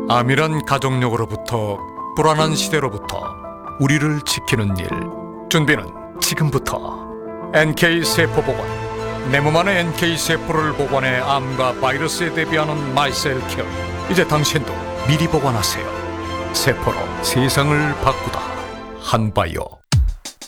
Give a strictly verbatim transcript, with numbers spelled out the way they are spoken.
암이란 가족력으로부터 불안한 시대로부터 우리를 지키는 일, 준비는 지금부터. 엔케이 세포보관, 내 몸 안의 엔케이 세포를 보관해 암과 바이러스에 대비하는 마이셀케어. 이제 당신도 미리 보관하세요. 세포로 세상을 바꾸다. 한바이오.